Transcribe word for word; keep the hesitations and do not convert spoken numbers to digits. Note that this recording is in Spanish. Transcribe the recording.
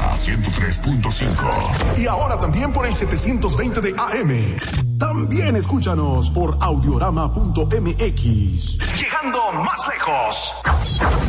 Mega ciento tres punto cinco. Y ahora también por el setecientos veinte de A M. También escúchanos por audiorama punto m x. Llegando más lejos.